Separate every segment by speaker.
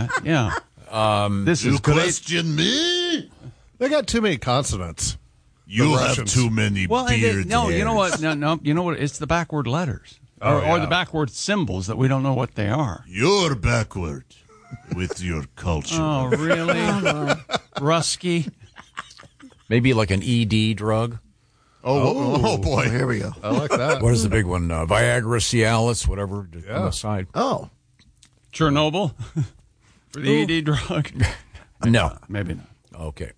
Speaker 1: Yeah. This is great.
Speaker 2: Question me?
Speaker 3: They got too many consonants.
Speaker 2: You have
Speaker 3: Russians.
Speaker 2: too many beard
Speaker 1: No,
Speaker 2: hairs.
Speaker 1: you know what? No, you know what? It's the backward letters. Or the backward symbols that we don't know what they are.
Speaker 2: You're backward with your culture.
Speaker 1: Oh, really? Rusky?
Speaker 4: Maybe like an ED drug.
Speaker 2: Oh, boy.
Speaker 5: Here we go.
Speaker 3: I like that.
Speaker 4: What is the big one? Viagra, Cialis, whatever. On the side.
Speaker 5: Oh.
Speaker 1: Chernobyl? For the ED drug?
Speaker 4: No.
Speaker 1: Maybe not.
Speaker 4: Okay.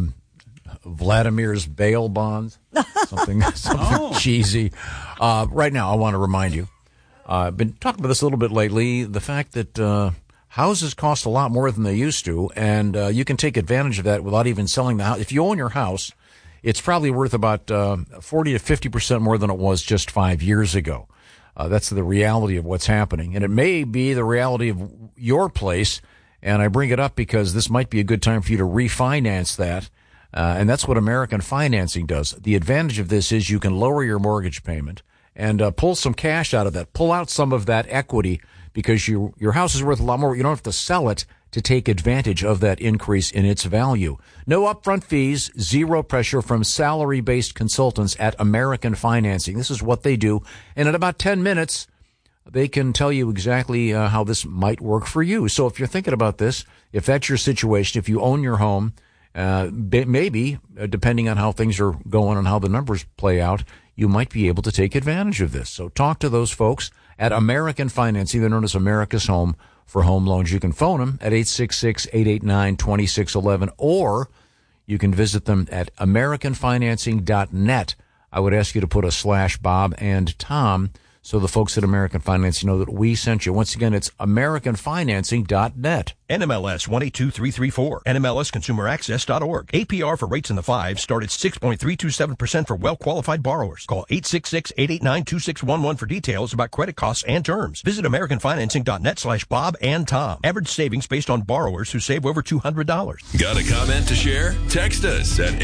Speaker 4: Vladimir's bail bonds. Something cheesy. Right now, I want to remind you, I've been talking about this a little bit lately, the fact that houses cost a lot more than they used to, and you can take advantage of that without even selling the house. If you own your house, it's probably worth about 40 to 50% more than it was just 5 years ago. That's the reality of what's happening. And it may be the reality of your place, and I bring it up because this might be a good time for you to refinance that. And that's what American Financing does. The advantage of this is you can lower your mortgage payment and pull some cash out of that. Pull out some of that equity because your house is worth a lot more. You don't have to sell it to take advantage of that increase in its value. No upfront fees, zero pressure from salary-based consultants at American Financing. This is what they do. And in about 10 minutes, they can tell you exactly how this might work for you. So if you're thinking about this, if that's your situation, if you own your home, maybe, depending on how things are going and how the numbers play out, you might be able to take advantage of this. So talk to those folks at American Financing. They're known as America's Home for home loans. You can phone them at 866-889-2611, or you can visit them at AmericanFinancing.net. I would ask you to put a /Bob and Tom so the folks at American Financing know that we sent you. Once again, it's AmericanFinancing.net.
Speaker 6: NMLS 182334, NMLSConsumerAccess.org. APR for rates in the fives start at 6.327% for well-qualified borrowers. Call 866-889-2611 for details about credit costs and terms. Visit AmericanFinancing.net/Bob and Tom. Average savings based on borrowers who save over $200.
Speaker 7: Got a comment to share? Text us at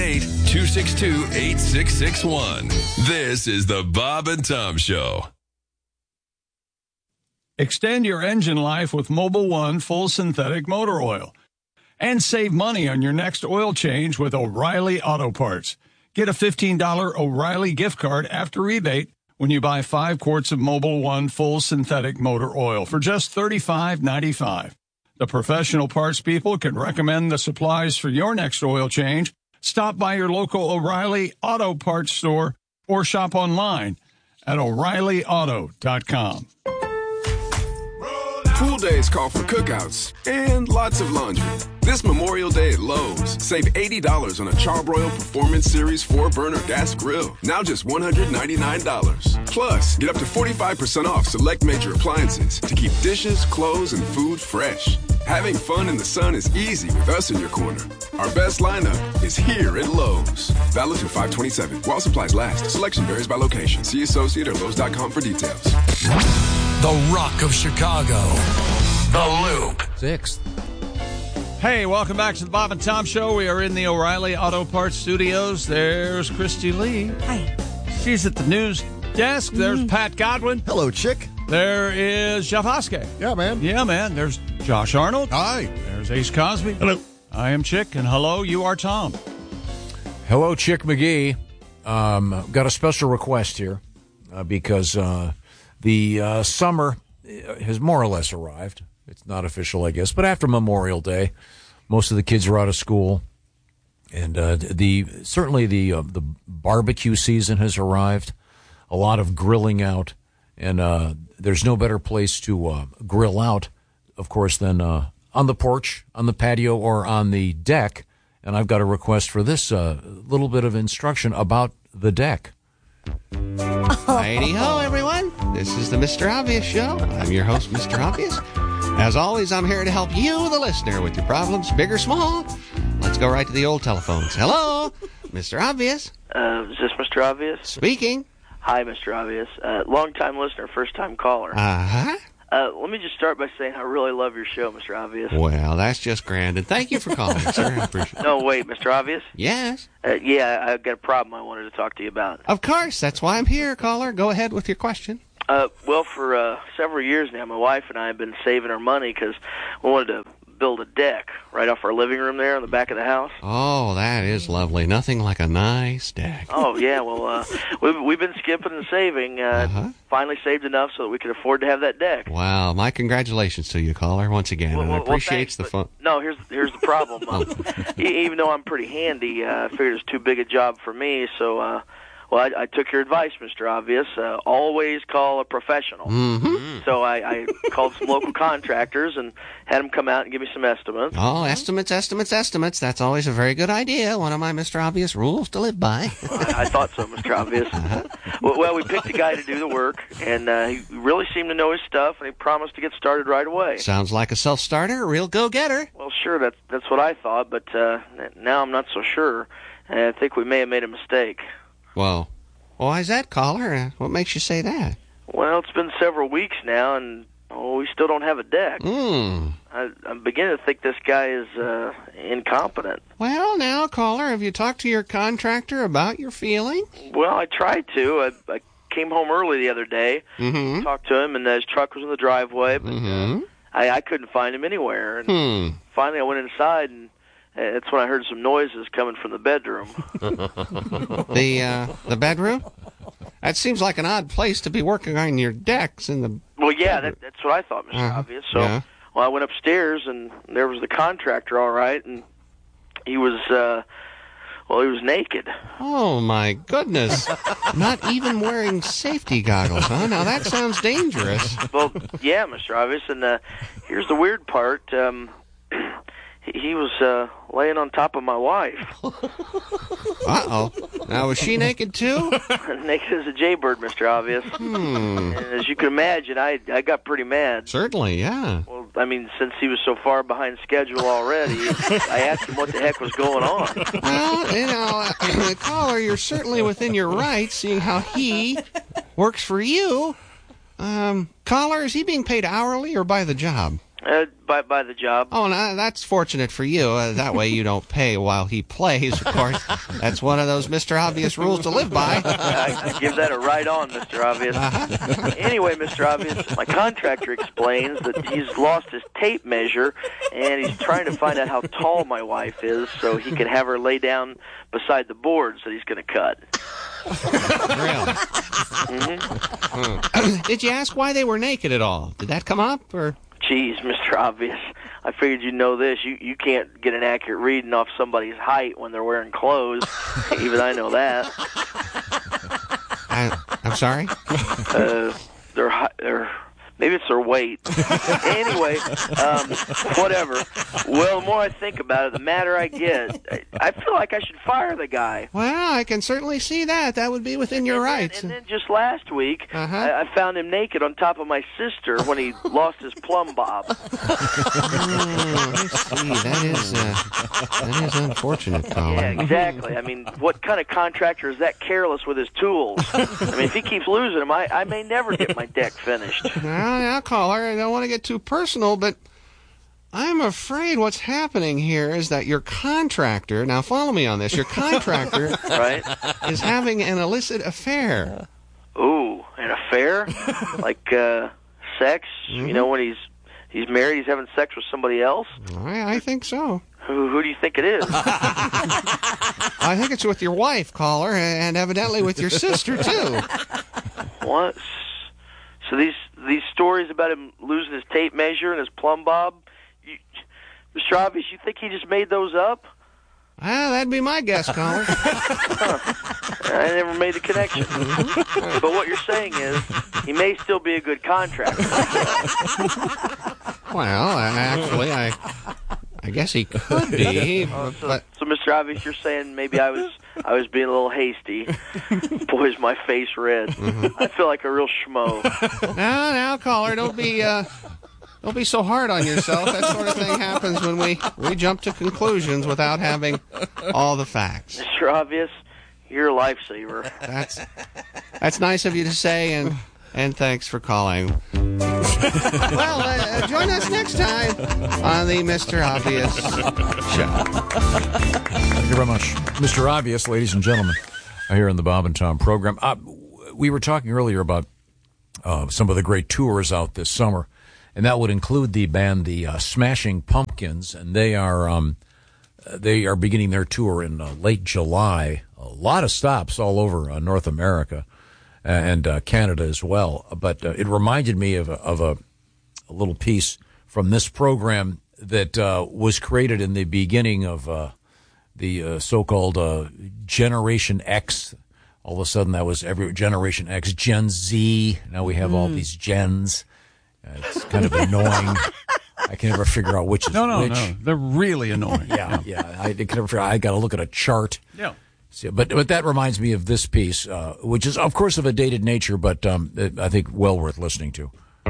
Speaker 7: 888-262-8661. This is the Bob and Tom Show.
Speaker 1: Extend your engine life with Mobil 1 full synthetic motor oil. And save money on your next oil change with O'Reilly Auto Parts. Get a $15 O'Reilly gift card after rebate when you buy 5 quarts of Mobil 1 full synthetic motor oil for just $35.95. The professional parts people can recommend the supplies for your next oil change. Stop by your local O'Reilly Auto Parts store or shop online at O'ReillyAuto.com.
Speaker 8: Pool days call for cookouts and lots of laundry. This Memorial Day at Lowe's, save $80 on a Charbroil Performance Series 4-burner gas grill. Now just $199. Plus, get up to 45% off select major appliances to keep dishes, clothes, and food fresh. Having fun in the sun is easy with us in your corner. Our best lineup is here at Lowe's. Valid through 5/27. While supplies last. Selection varies by location. See associate or Lowe's.com for details.
Speaker 9: The Rock of Chicago. The Loop.
Speaker 4: 6th.
Speaker 1: Hey, welcome back to the Bob and Tom Show. We are in the O'Reilly Auto Parts studios. There's Christy Lee.
Speaker 10: Hi.
Speaker 1: She's at the news desk. There's Pat Godwin.
Speaker 5: Hello, chick.
Speaker 1: There is Jeff Oskey.
Speaker 3: Yeah, man.
Speaker 1: Yeah, man. There's Josh Arnold.
Speaker 2: Hi.
Speaker 1: There's Ace Cosby.
Speaker 2: Hello.
Speaker 1: I am Chick, and hello, you are Tom.
Speaker 4: Hello, Chick McGee. Got a special request here because the summer has more or less arrived. It's not official, I guess, but after Memorial Day, most of the kids are out of school, and certainly the barbecue season has arrived. A lot of grilling out, and there's no better place to grill out, of course, than on the porch, on the patio, or on the deck. And I've got a request for this little bit of instruction about the deck.
Speaker 11: Heidi-ho, everyone. This is the Mr. Obvious Show. I'm your host, Mr. Obvious. As always, I'm here to help you, the listener, with your problems, big or small. Let's go right to the old telephones. Hello, Mr. Obvious.
Speaker 12: Is this Mr. Obvious?
Speaker 11: Speaking.
Speaker 12: Hi, Mr. Obvious. Long-time listener, first-time caller.
Speaker 11: Uh-huh.
Speaker 12: Let me just start by saying I really love your show, Mr. Obvious.
Speaker 11: Well, that's just grand, and thank you for calling, sir. I appreciate it.
Speaker 12: No, wait, Mr. Obvious?
Speaker 11: Yes?
Speaker 12: Yeah, I've got a problem I wanted to talk to you about.
Speaker 11: Of course. That's why I'm here, caller. Go ahead with your question.
Speaker 12: Well, for several years now, my wife and I have been saving our money because we wanted to build a deck right off our living room there in the back of the house.
Speaker 11: Oh, that is lovely. Nothing like a nice deck.
Speaker 12: Oh, yeah. Well, we've been skipping and saving. Finally saved enough so that we could afford to have that deck.
Speaker 11: Wow. My congratulations to you, caller, once again.
Speaker 12: Well,
Speaker 11: and I appreciate
Speaker 12: thanks,
Speaker 11: the fun.
Speaker 12: No, here's the problem. Even though I'm pretty handy, I figured it's too big a job for me, so... Well, I took your advice, Mr. Obvious. Always call a professional.
Speaker 11: Mm-hmm.
Speaker 12: So I called some local contractors and had them come out and give me some estimates.
Speaker 11: Oh, estimates. That's always a very good idea. One of my Mr. Obvious rules to live by.
Speaker 12: I thought so, Mr. Obvious. Well, we picked a guy to do the work, and he really seemed to know his stuff, and he promised to get started right away.
Speaker 11: Sounds like a self-starter, a real go-getter.
Speaker 12: Well, sure, that's what I thought, but now I'm not so sure. I think we may have made a mistake.
Speaker 11: Well, why is that, caller? What makes you say that?
Speaker 12: Well, it's been several weeks now, and we still don't have a deck. I'm beginning to think this guy is incompetent.
Speaker 11: Well, now, caller, have you talked to your contractor about your feelings?
Speaker 12: Well, I tried to. I came home early the other day, talked to him, and his truck was in the driveway, but I couldn't find him anywhere. And finally, I went inside, and that's when I heard some noises coming from the bedroom.
Speaker 11: The bedroom? That seems like an odd place to be working on your decks in the...
Speaker 12: Well, yeah, that's what I thought, Mr. Obvious. So, well, I went upstairs, and there was the contractor, all right, and he was, he was naked.
Speaker 11: Oh, my goodness. Not even wearing safety goggles, huh? Now, that sounds dangerous.
Speaker 12: Well, yeah, Mr. Obvious, and here's the weird part. He was laying on top of my wife.
Speaker 11: Uh-oh. Now, was she naked, too?
Speaker 12: Naked as a jaybird, Mr. Obvious. And as you can imagine, I got pretty mad.
Speaker 11: Certainly, yeah.
Speaker 12: Well, I mean, since he was so far behind schedule already, I asked him what the heck was going on.
Speaker 11: Well, caller, you're certainly within your rights, seeing how he works for you. Caller, is he being paid hourly or by the job?
Speaker 12: By the job.
Speaker 11: Oh, no, that's fortunate for you. That way you don't pay while he plays, of course. That's one of those Mr. Obvious rules to live by.
Speaker 12: I give that a right on, Mr. Obvious. Anyway, Mr. Obvious, my contractor explains that he's lost his tape measure, and he's trying to find out how tall my wife is so he can have her lay down beside the boards that he's going to cut.
Speaker 11: Really? Did you ask why they were naked at all? Did that come up, or...
Speaker 12: Jeez, Mr. Obvious, I figured you'd know this. You can't get an accurate reading off somebody's height when they're wearing clothes. Even I know that.
Speaker 11: I'm sorry?
Speaker 12: Maybe it's their weight. Anyway, whatever. Well, the more I think about it, the madder I get. I feel like I should fire the guy.
Speaker 11: Well, I can certainly see that. That would be within your rights.
Speaker 12: And then just last week, I found him naked on top of my sister when he lost his plumb bob.
Speaker 11: I see. That is unfortunate, Colin.
Speaker 12: Yeah, exactly. I mean, what kind of contractor is that careless with his tools? I mean, if he keeps losing them, I may never get my deck finished.
Speaker 11: Now, caller, I don't want to get too personal, but I'm afraid what's happening here is that your contractor, now follow me on this, your contractor is having an illicit affair.
Speaker 12: Ooh, an affair? Like sex? You know, when he's married, he's having sex with somebody else?
Speaker 11: I think so.
Speaker 12: Who do you think it is?
Speaker 11: I think it's with your wife, caller, and evidently with your sister, too.
Speaker 12: What? So these stories about him losing his tape measure and his plumb bob, Mr. Obvious, you think he just made those up?
Speaker 11: Well, that'd be my guess, caller.
Speaker 12: I never made the connection. But what you're saying is he may still be a good contractor.
Speaker 11: Well, actually, I guess he could be.
Speaker 12: So, Mr. Obvious, you're saying maybe I was being a little hasty. Boy, is my face red. I feel like a real schmo.
Speaker 11: Now, caller, don't be so hard on yourself. That sort of thing happens when we jump to conclusions without having all the facts.
Speaker 12: Mr. Obvious, you're a lifesaver.
Speaker 11: That's nice of you to say, and thanks for calling. Well, join us next time on the Mr. Obvious Show.
Speaker 4: Thank you very much. Mr. Obvious, ladies and gentlemen, here on the Bob and Tom program. We were talking earlier about some of the great tours out this summer, and that would include the band the Smashing Pumpkins, and they are beginning their tour in late July. A lot of stops all over North America and Canada as well. But it reminded me of a little piece from this program that was created in the beginning of the so-called Generation X. All of a sudden, that was every Generation X, Gen Z. Now we have all these gens. It's kind of annoying. I can never figure out which is which.
Speaker 1: No. They're really annoying.
Speaker 4: Yeah. I can never figure out. I got to look at a chart.
Speaker 1: Yeah.
Speaker 4: So, but that reminds me of this piece, which is, of course, of a dated nature, but I think well worth listening to.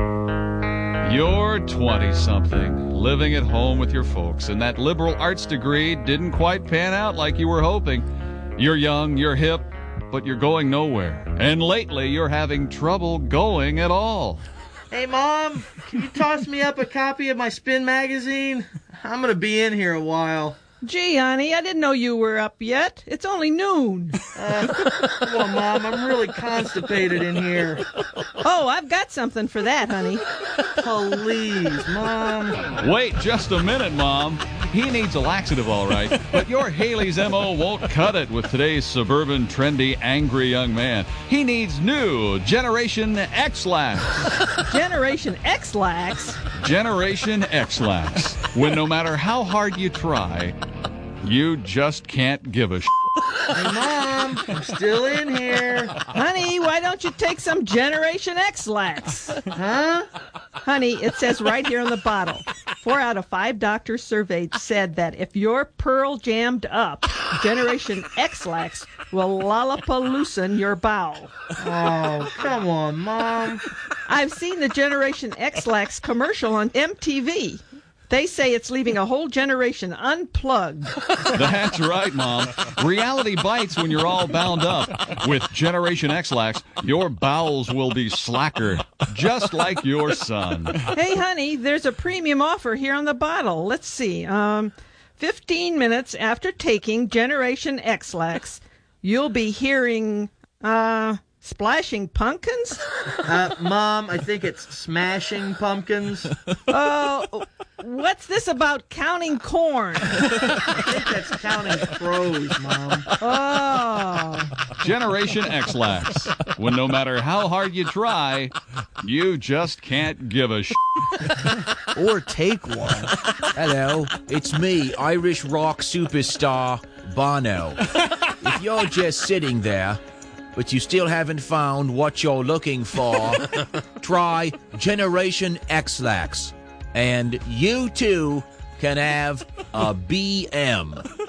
Speaker 5: You're 20-something, living at home with your folks, and that liberal arts degree didn't quite pan out like you were hoping. You're young, you're hip, but you're going nowhere. And lately, you're having trouble going at all.
Speaker 10: Hey, Mom, can you toss me up a copy of my Spin magazine? I'm going to be in here a while.
Speaker 13: Gee, honey, I didn't know you were up yet. It's only noon.
Speaker 10: Come on, Mom, I'm really constipated in here.
Speaker 13: Oh, I've got something for that, honey.
Speaker 10: Please, Mom.
Speaker 5: Wait just a minute, Mom. He needs a laxative, all right, but your Haley's M.O. won't cut it with today's suburban, trendy, angry young man. He needs new Generation X-Lax.
Speaker 13: Generation X-Lax?
Speaker 5: Generation X-Lax. When no matter how hard you try, you just can't give a
Speaker 10: Hey, Mom, I'm still in here.
Speaker 13: Honey, why don't you take some Generation X-Lax?
Speaker 10: Huh?
Speaker 13: Honey, it says right here on the bottle. 4 out of 5 doctors surveyed said that if you're pearl jammed up, Generation X-Lax will lollapaloosen your bowel.
Speaker 10: Oh, come on, Mom.
Speaker 13: I've seen the Generation X-Lax commercial on MTV. They say it's leaving a whole generation unplugged.
Speaker 5: That's right, Mom. Reality bites when you're all bound up. With Generation X-Lax, your bowels will be slacker, just like your son.
Speaker 13: Hey, honey, there's a premium offer here on the bottle. Let's see. 15 minutes after taking Generation X-Lax, you'll be hearing, Splashing Pumpkins?
Speaker 10: Mom, I think it's Smashing Pumpkins.
Speaker 13: Oh, what's this about counting corn?
Speaker 10: I think that's counting crows, Mom.
Speaker 13: Oh.
Speaker 5: Generation X-Lax. When no matter how hard you try, you just can't give a
Speaker 10: Or take one.
Speaker 14: Hello, it's me, Irish rock superstar Bono. If you're just sitting there, but you still haven't found what you're looking for, try Generation X-Lax, and you too can have a BM.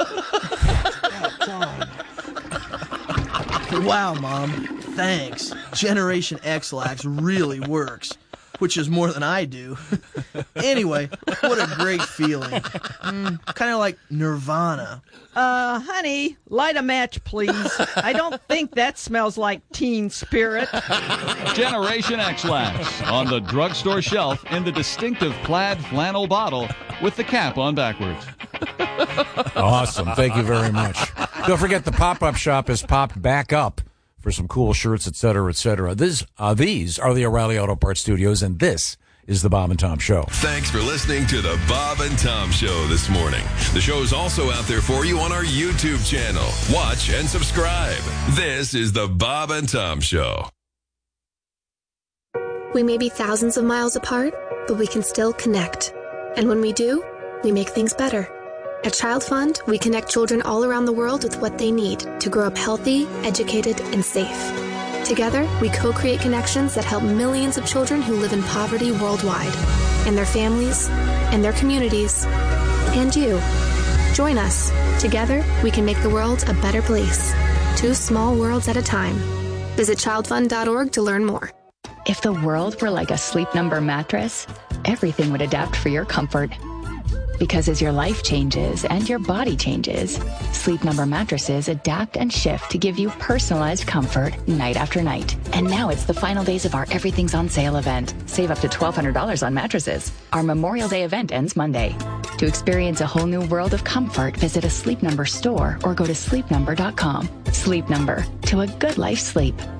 Speaker 10: Wow, Mom. Thanks. Generation X-Lax really works, which is more than I do. Anyway, what a great feeling. Kind of like Nirvana.
Speaker 13: Honey, light a match, please. I don't think that smells like teen spirit.
Speaker 5: Generation X-Lax on the drugstore shelf in the distinctive plaid flannel bottle with the cap on backwards.
Speaker 4: Awesome. Thank you very much. Don't forget the pop-up shop is popped back up for some cool shirts, et cetera, et cetera. These are the O'Reilly Auto Parts Studios, and this is the Bob and Tom Show.
Speaker 7: Thanks for listening to the Bob and Tom Show this morning. The show is also out there for you on our YouTube channel. Watch and subscribe. This is the Bob and Tom Show.
Speaker 15: We may be thousands of miles apart, but we can still connect. And when we do, we make things better. At Child Fund, we connect children all around the world with what they need to grow up healthy, educated, and safe. Together, we co-create connections that help millions of children who live in poverty worldwide, and their families, and their communities, and you. Join us. Together, we can make the world a better place. 2 small worlds at a time. Visit childfund.org to learn more.
Speaker 16: If the world were like a Sleep Number mattress, everything would adapt for your comfort. Because as your life changes and your body changes, Sleep Number mattresses adapt and shift to give you personalized comfort night after night. And now it's the final days of our Everything's on Sale event. Save up to $1,200 on mattresses. Our Memorial Day event ends Monday. To experience a whole new world of comfort, visit a Sleep Number store or go to sleepnumber.com. Sleep Number, to a good life sleep.